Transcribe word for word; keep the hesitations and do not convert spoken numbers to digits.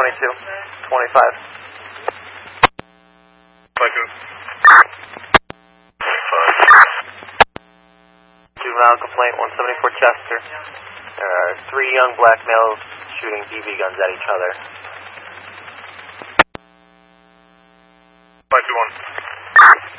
twenty-two, twenty-five. twenty-two. Juvenile complaint, one seventy-four Chester. There are three young black males shooting B B guns at each other. twenty-one.